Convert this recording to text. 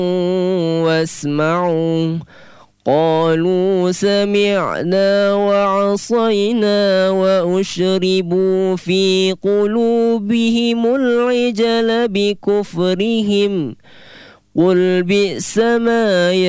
واسمعوا قالوا سمعنا وعصينا وأشربوا في قلوبهم العجل بكفرهم قل بئس ما